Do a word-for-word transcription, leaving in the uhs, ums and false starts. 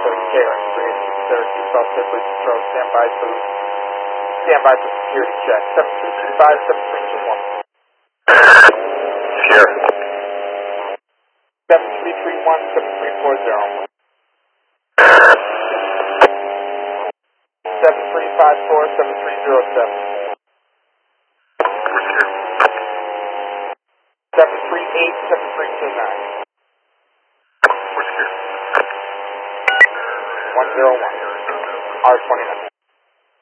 K R three Syracuse, all Syracuse Control, stand by for, stand by for security check. seven three two five, seven three two one. Sure. seven three three one, seven three four zero. seven three five four, seven three zero seven. seven three eight, seven three two nine. one zero one. R twenty-nine.